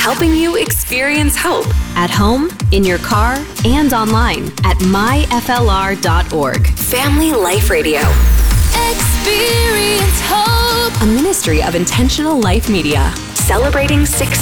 helping you experience hope at home, in your car, and online at myflr.org. Family Life Radio. Experience hope. A ministry of Intentional Life Media. Celebrating 60